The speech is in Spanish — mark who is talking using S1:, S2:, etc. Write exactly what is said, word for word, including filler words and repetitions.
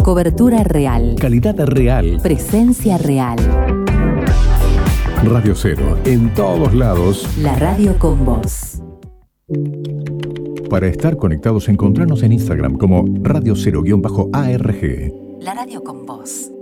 S1: Cobertura real.
S2: Calidad real.
S1: Presencia real.
S2: Radio Cero, en todos lados.
S1: La radio con vos.
S2: Para estar conectados, encontrarnos en Instagram como Radio Cero-A R G.
S1: La radio con vos.